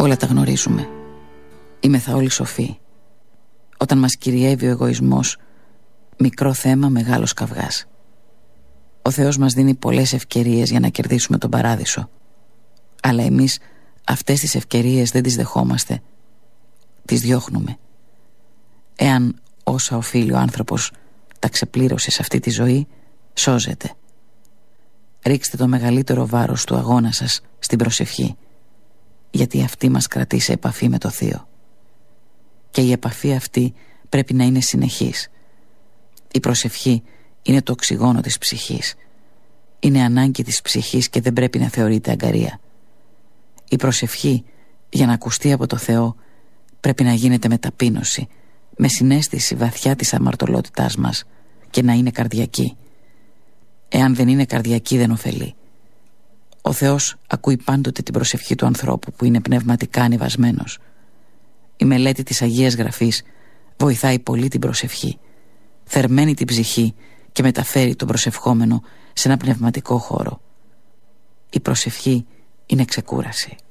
Όλα τα γνωρίζουμε. Είμεθα όλοι σοφοί. Όταν μας κυριεύει ο εγωισμός, μικρό θέμα, μεγάλος καυγάς. Ο Θεός μας δίνει πολλές ευκαιρίες για να κερδίσουμε τον παράδεισο. Αλλά εμείς αυτές τις ευκαιρίες δεν τις δεχόμαστε. Τις διώχνουμε. Εάν όσα οφείλει ο άνθρωπος τα ξεπλήρωσε σε αυτή τη ζωή, σώζεται. Ρίξτε το μεγαλύτερο βάρος του αγώνα σας στην προσευχή, γιατί αυτή μας κρατεί σε επαφή με το Θείο. Και η επαφή αυτή πρέπει να είναι συνεχής. Η προσευχή είναι το οξυγόνο της ψυχής. Είναι ανάγκη της ψυχής και δεν πρέπει να θεωρείται αγκαρία. Η προσευχή, για να ακουστεί από το Θεό, πρέπει να γίνεται με ταπείνωση, με συναίσθηση βαθιά της αμαρτωλότητάς μας και να είναι καρδιακή. Εάν δεν είναι καρδιακή, δεν ωφελεί. Ο Θεός ακούει πάντοτε την προσευχή του ανθρώπου που είναι πνευματικά ανεβασμένος. Η μελέτη της Αγίας Γραφής βοηθάει πολύ την προσευχή. Θερμαίνει την ψυχή και μεταφέρει τον προσευχόμενο σε ένα πνευματικό χώρο. Η προσευχή είναι ξεκούραση.